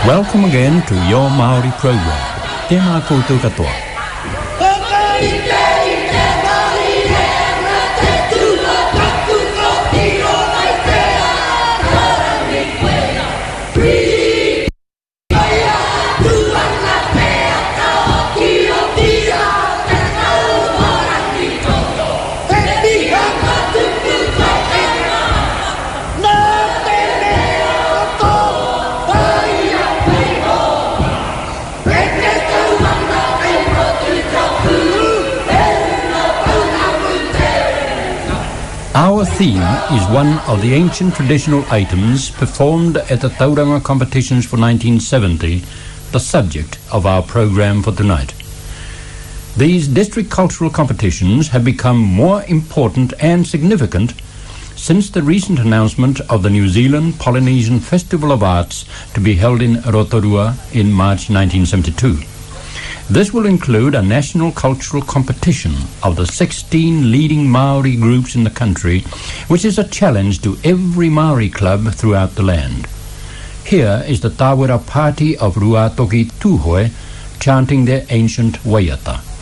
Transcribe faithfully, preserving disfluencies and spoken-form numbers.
Welcome again to your Maori program. Tēnā koutou katoa. Our theme is one of the ancient traditional items performed at the Tauranga competitions for nineteen seventy, the subject of our program for tonight. These district cultural competitions have become more important and significant since the recent announcement of the New Zealand Polynesian Festival of Arts to be held in Rotorua in March nineteen seventy-two. This will include a national cultural competition of the sixteen leading Maori groups in the country, which is a challenge to every Maori club throughout the land. Here is the Tawera party of Ruatoki Tūhoe chanting their ancient waiata.